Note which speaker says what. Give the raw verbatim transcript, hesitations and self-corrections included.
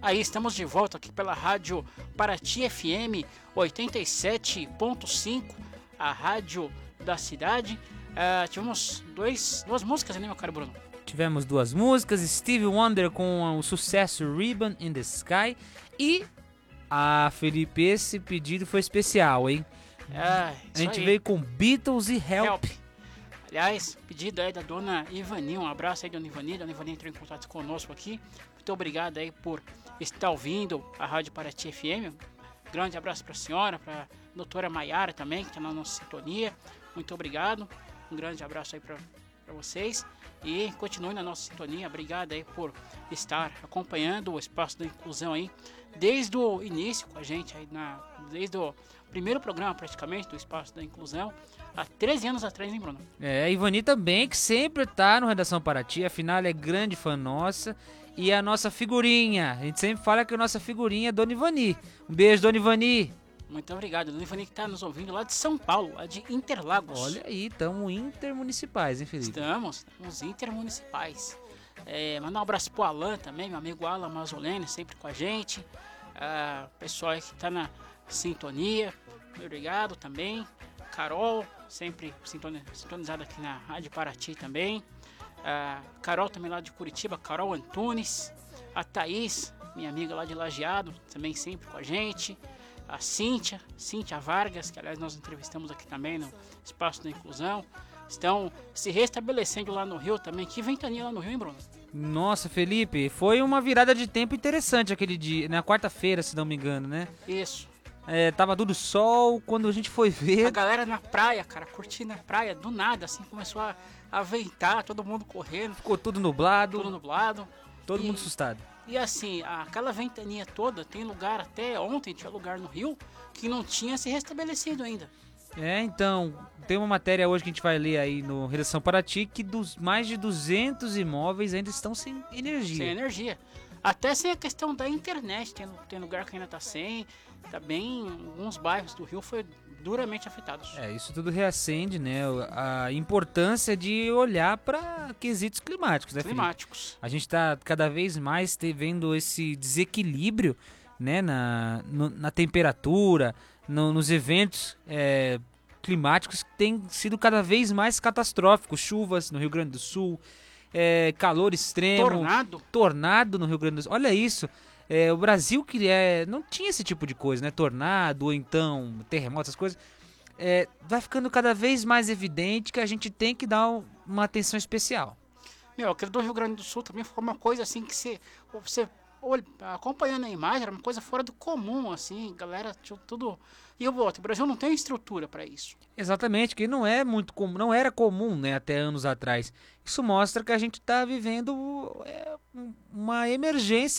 Speaker 1: Aí estamos de volta aqui pela rádio Paraty F M oitenta e sete ponto cinco, a rádio da cidade. Uh, tivemos dois, duas músicas, né, meu caro Bruno?
Speaker 2: Tivemos duas músicas, Stevie Wonder com o sucesso Ribbon in the Sky e, ah, Felipe, esse pedido foi especial, hein?
Speaker 1: É,
Speaker 2: a gente
Speaker 1: aí.
Speaker 2: veio com Beatles e Help.
Speaker 1: Help. Aliás, pedido aí da dona Ivani, um abraço aí, dona Ivani. Dona Ivani entrou em contato conosco aqui. Muito obrigado aí por estar ouvindo a Rádio Paraty F M. Grande abraço para a senhora, para a doutora Maiara também, que está na nossa sintonia. Muito obrigado. Um grande abraço aí para vocês. E continue na nossa sintonia. Obrigado aí por estar acompanhando o Espaço da Inclusão aí, desde o início com a gente, aí na, desde o primeiro programa praticamente do Espaço da Inclusão, há treze anos atrás, hein, Bruno?
Speaker 2: É, a Ivani também, que sempre tá no Redação Paraty, afinal ela é grande fã nossa. E a nossa figurinha, a gente sempre fala que a nossa figurinha é Dona Ivani. Um beijo, Dona Ivani.
Speaker 1: Muito obrigado, Dona Ivani, que está nos ouvindo lá de São Paulo, lá de Interlagos.
Speaker 2: Olha aí, estamos intermunicipais, hein, Felipe?
Speaker 1: Estamos, estamos intermunicipais. É, mandar um abraço pro Alan também, meu amigo Alan Mazzoleni, sempre com a gente. Ah, pessoal aí que está na sintonia, muito obrigado também. Carol, sempre sintonizada aqui na Rádio Paraty também. A Carol também lá de Curitiba, Carol Antunes. A Thaís, minha amiga lá de Lajeado, também sempre com a gente. A Cíntia, Cíntia Vargas, que aliás nós entrevistamos aqui também no Espaço da Inclusão. Estão se restabelecendo lá no Rio também. Que ventania lá no Rio, hein, Bruno?
Speaker 2: Nossa, Felipe, foi uma virada de tempo interessante aquele dia, na quarta-feira, se não me engano, né?
Speaker 1: Isso.
Speaker 2: É, tava tudo sol, quando a gente foi ver...
Speaker 1: A galera na praia, cara, curtindo a praia, do nada, assim, começou a, a ventar, todo mundo correndo.
Speaker 2: Ficou tudo nublado.
Speaker 1: Tudo nublado.
Speaker 2: Todo
Speaker 1: e,
Speaker 2: mundo assustado.
Speaker 1: E assim, aquela ventania toda, tem lugar, até ontem tinha lugar no Rio, que não tinha se restabelecido ainda.
Speaker 2: É, então, tem uma matéria hoje que a gente vai ler aí no Redação Paraty, que dos mais de duzentos imóveis ainda estão sem energia.
Speaker 1: Sem energia. Até sem a questão da internet, tem, tem lugar que ainda tá sem, tá bem, alguns bairros do Rio foi duramente afetados.
Speaker 2: É, isso tudo reacende, né, a importância de olhar para quesitos climáticos, né,
Speaker 1: Climáticos.
Speaker 2: Felipe? A gente tá cada vez mais vendo esse desequilíbrio, né, na, no, na temperatura, no, nos eventos é, climáticos que têm sido cada vez mais catastróficos. Chuvas no Rio Grande do Sul, é, calor extremo,
Speaker 1: tornado,
Speaker 2: tornado no Rio Grande do Sul. Olha isso, é, o Brasil que é, não tinha esse tipo de coisa, né? Tornado ou então terremoto, essas coisas. É, vai ficando cada vez mais evidente que a gente tem que dar uma atenção especial.
Speaker 1: Meu, aquele do Rio Grande do Sul também foi uma coisa assim que você, você olha, acompanhando a imagem, era uma coisa fora do comum, assim, galera, tudo. E o outro, o Brasil não tem estrutura para isso.
Speaker 2: Exatamente, que não é muito comum, não era comum, né, até anos atrás. Isso mostra que a gente está vivendo é, uma emergência